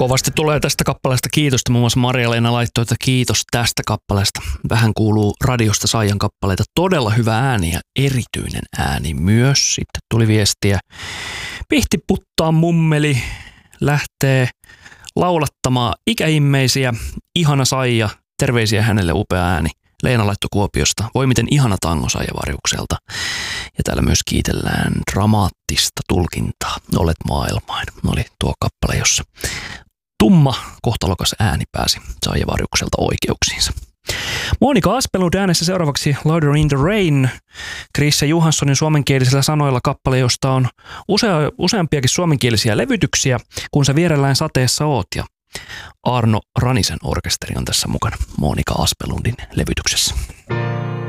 Kovasti tulee tästä kappaleesta kiitosta. Muun muassa Maria-Leena laittoi, että kiitos tästä kappaleesta. Vähän kuuluu radiosta Saijan kappaleita. Todella hyvä ääni ja erityinen ääni myös. Sitten tuli viestiä. Pihtiputtaan mummeli lähtee laulattamaan ikäimmeisiä. Ihana Saija. Terveisiä hänelle, upea ääni. Leena laittoi Kuopiosta. Voi miten ihana tango Saija Varjukselta. Ja täällä myös kiitellään dramaattista tulkintaa. Olet maailmain. Oli tuo kappale, jossa tumma, kohtalokas ääni pääsi Saija Varjukselta oikeuksiinsa. Monika Aspelund äänessä seuraavaksi Louder in the Rain. Krisse Johanssonin suomenkielisillä sanoilla kappale, josta on useampiakin suomenkielisiä levytyksiä, kun sä vierellään sateessa oot. Ja Arno Ranisen orkesteri on tässä mukana Monika Aspelundin levytyksessä.